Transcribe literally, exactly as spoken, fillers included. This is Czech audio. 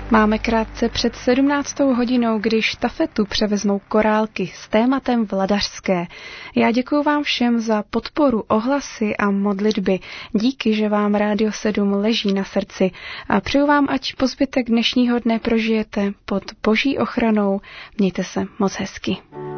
Máme krátce před sedmnáctou hodinou, když štafetu převezmou korálky s tématem vladařské. Já děkuji vám všem za podporu, ohlasy a modlitby. Díky, že vám Rádio sedm leží na srdci. A přeju vám, ať po zbytek dnešního dne prožijete pod boží ochranou. Mějte se moc hezky.